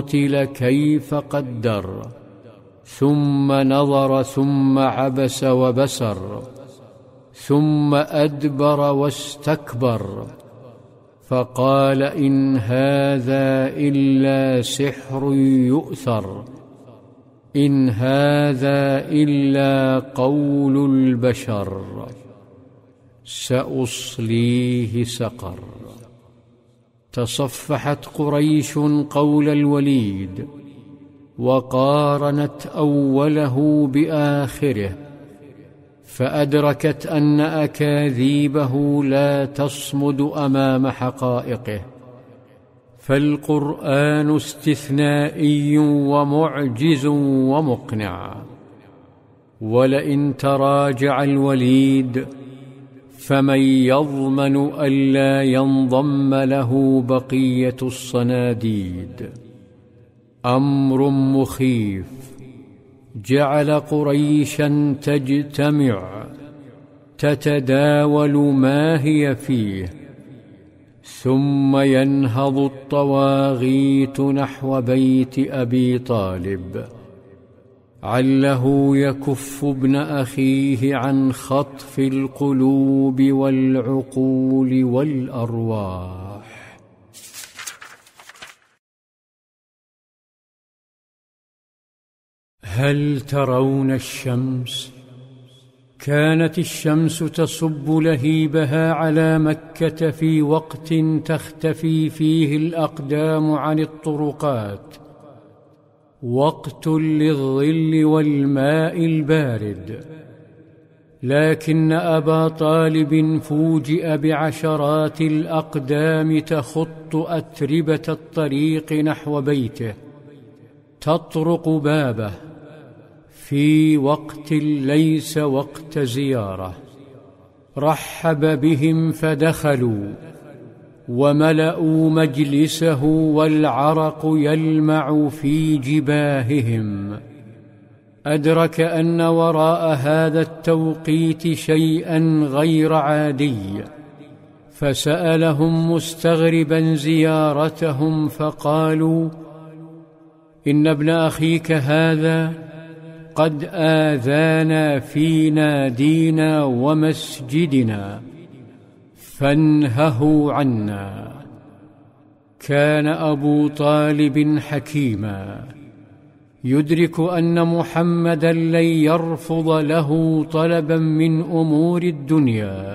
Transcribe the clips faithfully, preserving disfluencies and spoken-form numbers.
قتل كيف قدر ثم نظر ثم عبس وبسر ثم أدبر واستكبر فقال إن هذا إلا سحر يؤثر إن هذا إلا قول البشر سأصليه سقر. تصفحت قريش قول الوليد وقارنت أوله بآخره فأدركت أن أكاذيبه لا تصمد أمام حقائقه، فالقرآن استثنائي ومعجز ومقنع. ولئن تراجع الوليد فمن يضمن ألا ينضم له بقية الصناديد؟ أمر مخيف جعل قريشا تجتمع تتداول ما هي فيه، ثم ينهض الطواغيت نحو بيت أبي طالب عله يكف ابن أخيه عن خطف القلوب والعقول والأرواح. هل ترون الشمس؟ كانت الشمس تصب لهيبها على مكة في وقت تختفي فيه الأقدام عن الطرقات، وقت للظل والماء البارد، لكن أبا طالب فوجئ بعشرات الأقدام تخط أتربة الطريق نحو بيته تطرق بابه في وقت ليس وقت زيارة. رحب بهم فدخلوا وملأوا مجلسه والعرق يلمع في جباههم. أدرك أن وراء هذا التوقيت شيئا غير عادي، فسألهم مستغربا زيارتهم فقالوا إن ابن أخيك هذا قد آذانا في نادينا ومسجدنا فانهه عنا. كان أبو طالب حكيما يدرك أن محمدا لن يرفض له طلبا من أمور الدنيا،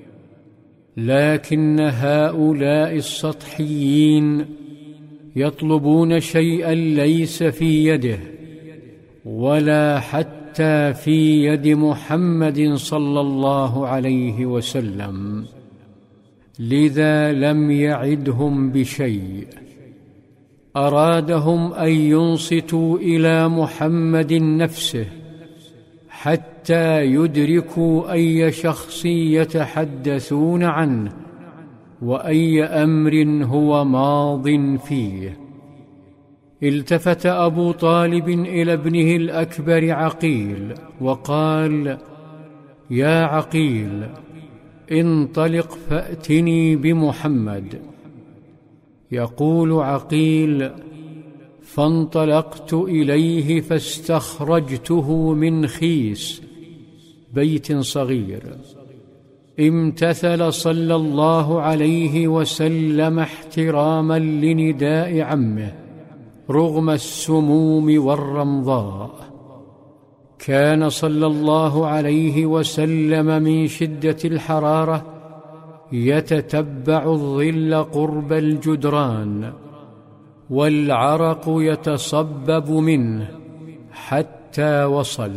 لكن هؤلاء السطحيين يطلبون شيئا ليس في يده ولا حتى في يد محمد صلى الله عليه وسلم، لذا لم يعدهم بشيء. أرادهم أن ينصتوا إلى محمد نفسه حتى يدركوا أي شخص يتحدثون عنه وأي أمر هو ماض فيه. التفت أبو طالب إلى ابنه الأكبر عقيل وقال: يا عقيل، انطلق فأتني بمحمد. يقول عقيل: فانطلقت إليه فاستخرجته من خيس، بيت صغير. امتثل صلى الله عليه وسلم احتراما لنداء عمه رغم السموم والرمضاء. كان صلى الله عليه وسلم من شدة الحرارة يتتبع الظل قرب الجدران، والعرق يتصبب منه حتى وصل.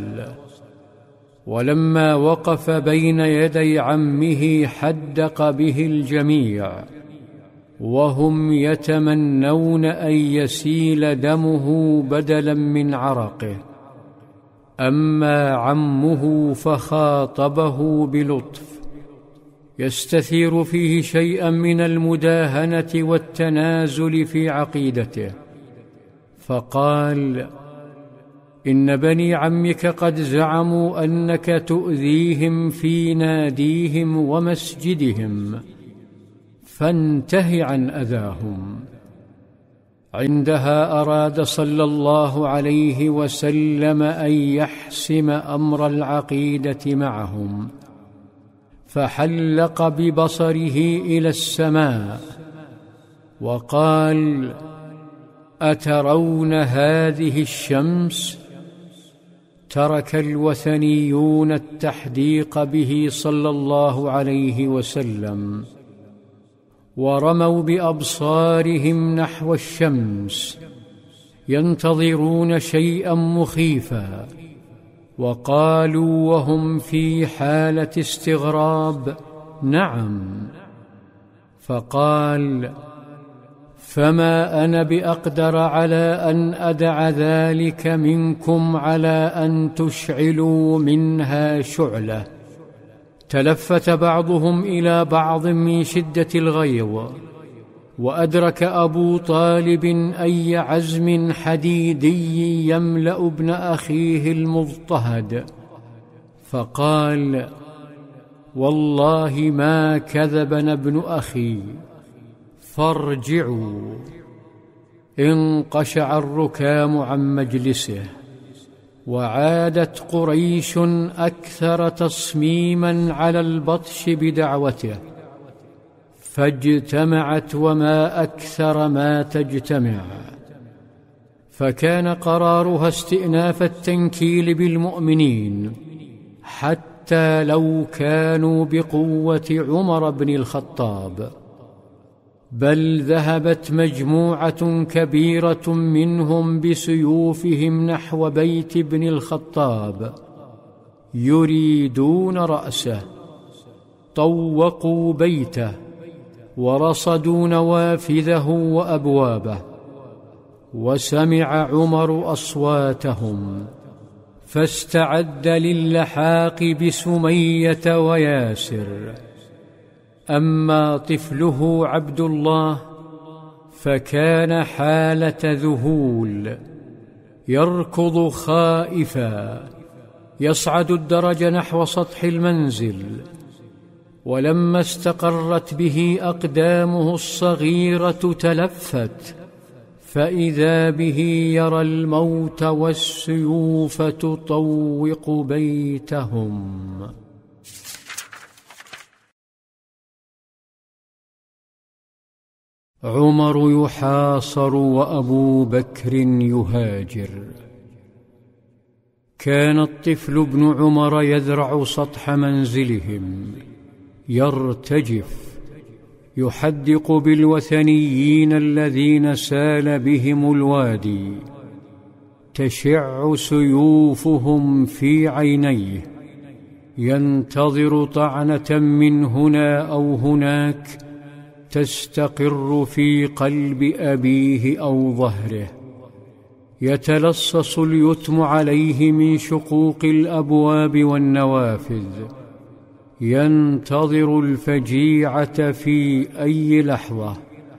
ولما وقف بين يدي عمه حدق به الجميع، وهم يتمنون أن يسيل دمه بدلا من عرقه. أما عمه فخاطبه بلطف يستثير فيه شيئا من المداهنة والتنازل في عقيدته، فقال: إن بني عمك قد زعموا أنك تؤذيهم في ناديهم ومسجدهم، فانته عن أذاهم. عندها أراد صلى الله عليه وسلم أن يحسم أمر العقيدة معهم، فحلق ببصره إلى السماء وقال: أترون هذه الشمس؟ ترك الوثنيون التحديق به صلى الله عليه وسلم، ورموا بأبصارهم نحو الشمس ينتظرون شيئا مخيفا، وقالوا وهم في حالة استغراب: نعم. فقال: فما أنا بأقدر على أن أدع ذلك منكم على أن تشعلوا منها شعلة. تلفت بعضهم إلى بعض من شدة الغيظ، وأدرك أبو طالب أي عزم حديدي يملأ ابن أخيه المضطهد، فقال: والله ما كذبنا ابن أخي، فارجعوا. انقشع الركام عن مجلسه، وعادت قريش أكثر تصميما على البطش بدعوته، فاجتمعت وما أكثر ما تجتمع، فكان قرارها استئناف التنكيل بالمؤمنين حتى لو كانوا بقوة عمر بن الخطاب، بل ذهبت مجموعة كبيرة منهم بسيوفهم نحو بيت ابن الخطاب يريدون رأسه، طوقوا بيته ورصدوا نوافذه وأبوابه، وسمع عمر أصواتهم فاستعد للحاق بسمية وياسر. أما طفله عبد الله فكان حالة ذهول، يركض خائفا، يصعد الدرج نحو سطح المنزل، ولما استقرت به أقدامه الصغيرة تلفت، فإذا به يرى الموت والسيوف تطوق بيتهم. عمر يحاصر وأبو بكر يهاجر. كان الطفل ابن عمر يذرع سطح منزلهم، يرتجف، يحدق بالوثنيين الذين سال بهم الوادي، تشع سيوفهم في عينيه، ينتظر طعنة من هنا أو هناك تستقر في قلب أبيه أو ظهره، يتلصص اليتم عليه من شقوق الأبواب والنوافذ، ينتظر الفجيعة في أي لحظة،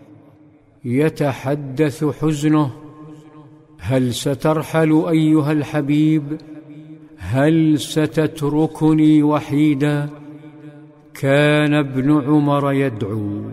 يتحدث حزنه: هل سترحل أيها الحبيب؟ هل ستتركني وحيدا؟ كان ابن عمر يدعو،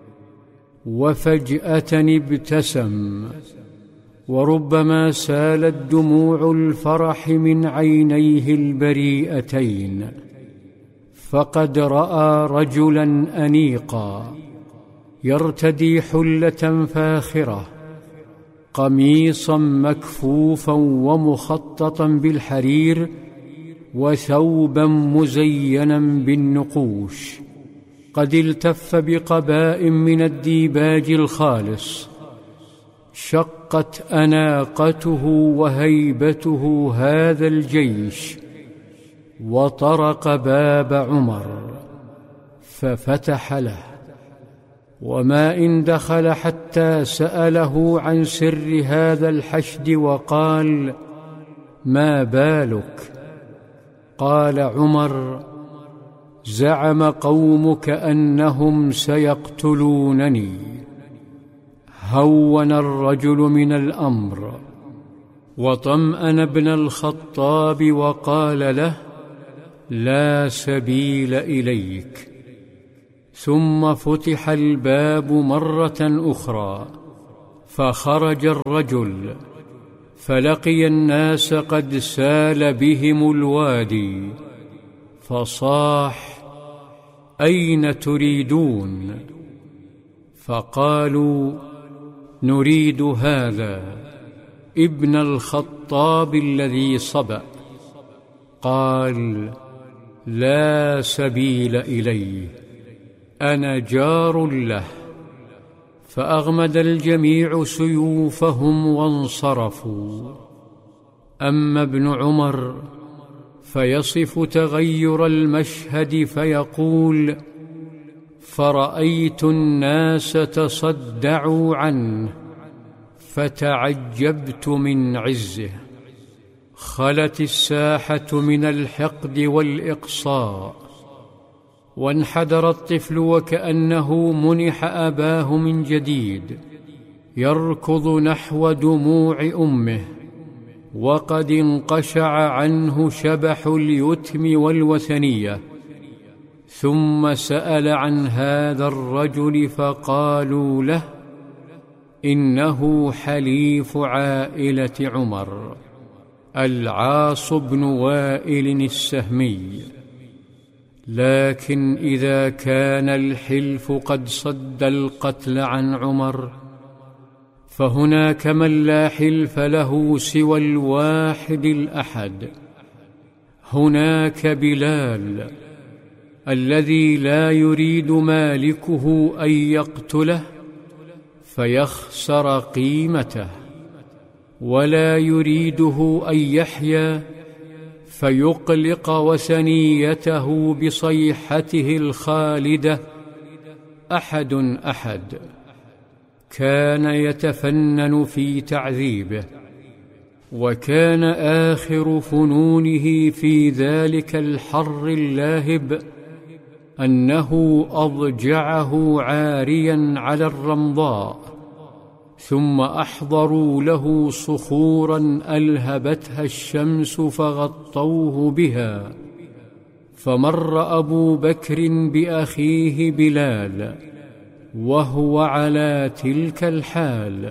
وفجأة ابتسم، وربما سالت دموع الفرح من عينيه البريئتين، فقد رأى رجلا أنيقا يرتدي حلة فاخرة، قميصا مكفوفا ومخططا بالحرير، وثوبا مزينا بالنقوش، قد التف بقباء من الديباج الخالص. شقت أناقته وهيبته هذا الجيش، وطرق باب عمر ففتح له، وما إن دخل حتى سأله عن سر هذا الحشد وقال: ما بالك؟ قال عمر: زعم قومك أنهم سيقتلونني. هون الرجل من الأمر، وطمأن ابن الخطاب وقال له: لا سبيل إليك. ثم فتح الباب مرة أخرى، فخرج الرجل فلقي الناس قد سال بهم الوادي، فصاح: أين تريدون؟ فقالوا: نريد هذا ابن الخطاب الذي صبأ. قال: لا سبيل إليه، أنا جار له. فأغمد الجميع سيوفهم وانصرفوا. أما ابن عمر فيصف تغير المشهد فيقول: فرأيت الناس تصدعوا عنه فتعجبت من عزه. خلت الساحة من الحقد والإقصاء، وانحدر الطفل وكأنه منح أباه من جديد، يركض نحو دموع أمه، وقد انقشع عنه شبح اليتم والوثنية. ثم سأل عن هذا الرجل فقالوا له: إنه حليف عائلة عمر، العاص بن وائل السهمي. لكن إذا كان الحلف قد صد القتل عن عمر، فهناك من لا حلف له سوى الواحد الأحد. هناك بلال الذي لا يريد مالكه أن يقتله فيخسر قيمته، ولا يريده أن يحيا فيقلق وثنيته بصيحته الخالدة: أحد أحد. كان يتفنن في تعذيبه، وكان آخر فنونه في ذلك الحر اللاهب أنه أضجعه عاريا على الرمضاء، ثم أحضروا له صخورا ألهبتها الشمس فغطوه بها. فمر أبو بكر بأخيه بلال وهو على تلك الحال،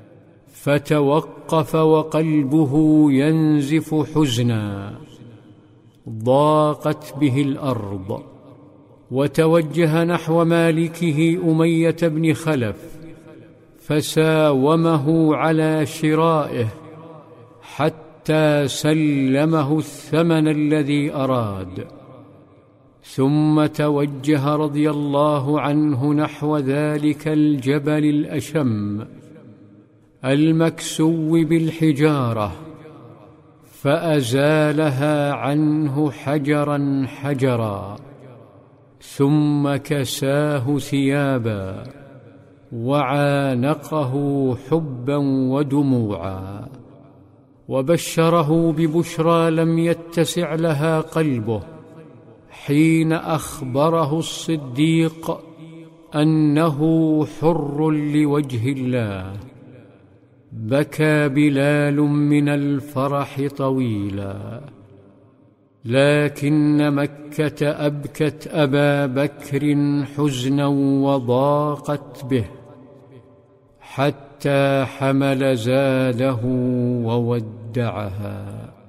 فتوقف وقلبه ينزف حزنا. ضاقت به الأرض، وتوجه نحو مالكه أمية بن خلف، فساومه على شرائه حتى سلمه الثمن الذي أراد. ثم توجه رضي الله عنه نحو ذلك الجبل الأشم المكسو بالحجارة، فأزالها عنه حجرا حجرا، ثم كساه ثيابا وعانقه حبا ودموعا، وبشره ببشرى لم يتسع لها قلبه حين أخبره الصديق أنه حر لوجه الله. بكى بلال من الفرح طويلا، لكن مكة أبكت أبا بكر حزنا وضاقت به، حتى حمل زاده وودعها.